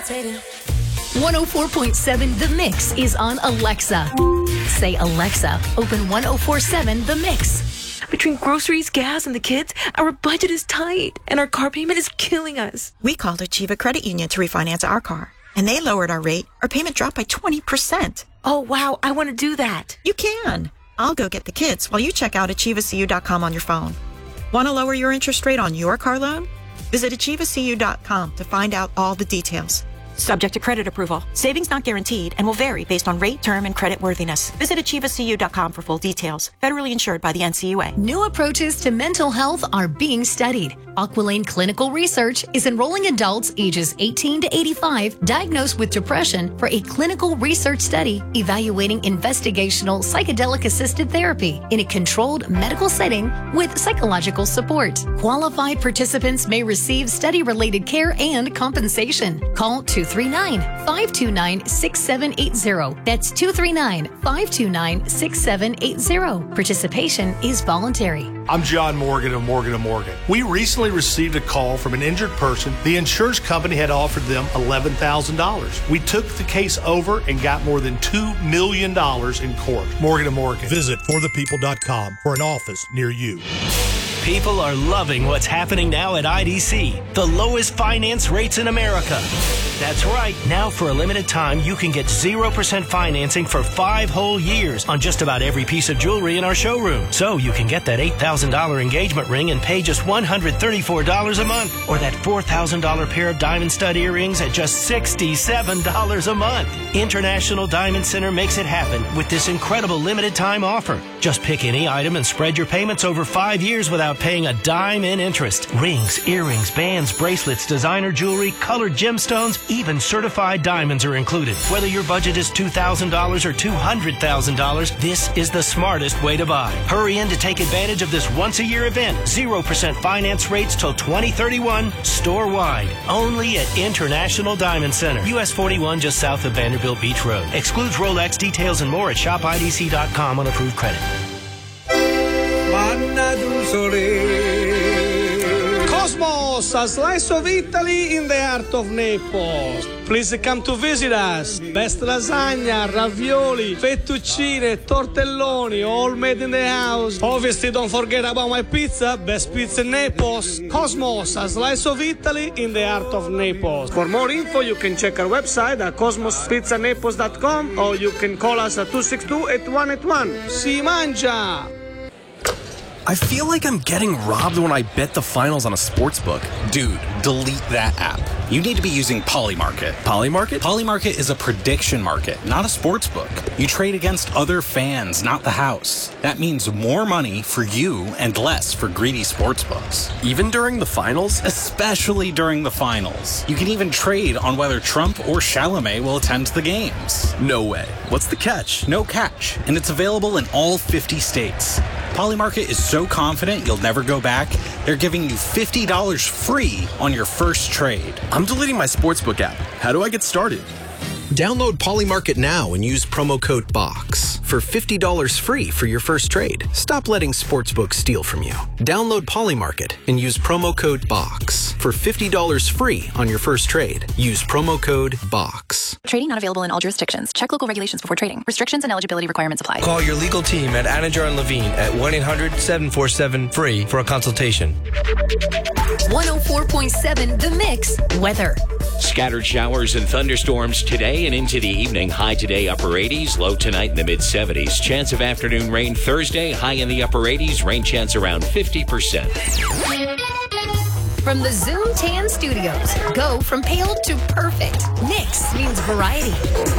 104.7 The Mix is on Alexa. Say, Alexa, open 104.7 The Mix. Between groceries, gas, and the kids, our budget is tight, and our car payment is killing us. We called Achieva Credit Union to refinance our car, and they lowered our rate. Our payment dropped by 20%. Oh, wow, I want to do that. You can. I'll go get the kids while you check out achievacu.com on your phone. Want to lower your interest rate on your car loan? Visit achievacu.com to find out all the details. Subject to credit approval. Savings not guaranteed and will vary based on rate, term, and credit worthiness. Visit achievacu.com for full details. Federally insured by the NCUA. New approaches to mental health are being studied. Aquilane Clinical Research is enrolling adults ages 18 to 85 diagnosed with depression for a clinical research study evaluating investigational psychedelic-assisted therapy in a controlled medical setting with psychological support. Qualified participants may receive study-related care and compensation. Call 239-529-6780. That's 239-529-6780. Participation is voluntary. I'm John Morgan of Morgan & Morgan. We recently received a call from an injured person. The insurance company had offered them $11,000. We took the case over and got more than $2 million in court. Morgan & Morgan. Visit forthepeople.com for an office near you. People are loving what's happening now at IDC, the lowest finance rates in America. That's right. Now, for a limited time, you can get 0% financing for 5 whole years on just about every piece of jewelry in our showroom. So you can get that $8,000 engagement ring and pay just $134 a month, or that $4,000 pair of diamond stud earrings at just $67 a month. International Diamond Center makes it happen with this incredible limited time offer. Just pick any item and spread your payments over 5 years without paying a dime in interest. Rings, earrings, bands, bracelets, designer jewelry, colored gemstones, even certified diamonds are included. Whether your budget is $2,000 or $200,000, this is the smartest way to buy. Hurry in to take advantage of this once-a-year event. 0% finance rates till 2031, store-wide. Only at International Diamond Center. US 41 just south of Vanderbilt Beach Road. Excludes Rolex. Details and more at shopidc.com on approved credit. Cosmos, a slice of Italy in the heart of Naples. Please come to visit us. Best lasagna, ravioli, fettuccine, tortelloni, all made in the house. Obviously, don't forget about my pizza. Best pizza in Naples. Cosmos, a slice of Italy in the heart of Naples. For more info, you can check our website at cosmospizzanaples.com or you can call us at 262-8181. Si mangia! I feel like I'm getting robbed when I bet the finals on a sportsbook. Dude, delete that app. You need to be using Polymarket. Polymarket? Polymarket is a prediction market, not a sports book. You trade against other fans, not the house. That means more money for you and less for greedy sports books. Even during the finals? Especially during the finals. You can even trade on whether Trump or Chalamet will attend the games. No way. What's the catch? No catch, and it's available in all 50 states. Polymarket is so confident you'll never go back, they're giving you $50 free on your first trade. I'm deleting my sportsbook app. How do I get started? Download Polymarket now and use promo code BOX for $50 free for your first trade. Stop letting sportsbooks steal from you. Download Polymarket and use promo code BOX for $50 free on your first trade. Use promo code BOX. Trading not available in all jurisdictions. Check local regulations before trading. Restrictions and eligibility requirements apply. Call your legal team at Anninger and Levine at 1-800-747-FREE for a consultation. 104.7 The Mix weather. Scattered showers and thunderstorms today and into the evening. High today, upper 80s. Low tonight in the mid-70s. Chance of afternoon rain Thursday. High in the upper 80s. Rain chance around 50%. From the Zoom Tan Studios, go from pale to perfect. Nix means variety.